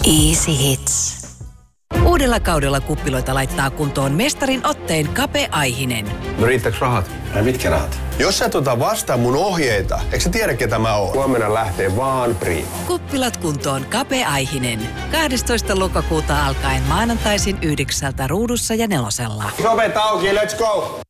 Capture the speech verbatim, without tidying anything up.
Easy Hits. Uudella kaudella kuppiloita laittaa kuntoon mestarin otteen Kape Aihinen. No riittääkö rahat? Ai mitkä rahat? Jos sä tota vastaa mun ohjeita, eikö sä tiedä ketä mä oon? Huomenna lähtee vaan Prima. Kuppilat kuntoon Kape Aihinen. kahdestoista lokakuuta alkaen maanantaisin yhdeksältä Ruudussa ja Nelosella. Ovet auki, let's go!